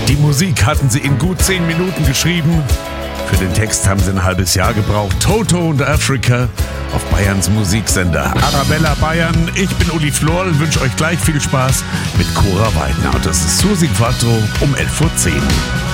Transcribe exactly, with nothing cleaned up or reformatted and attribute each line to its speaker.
Speaker 1: Die Musik hatten sie in gut zehn Minuten geschrieben. Für den Text haben sie ein halbes Jahr gebraucht. Toto und Africa auf Bayerns Musiksender Arabella Bayern. Ich bin Uli Florl und wünsche euch gleich viel Spaß mit Cora Weidner. Und das ist Susi Quattro um elf Uhr zehn.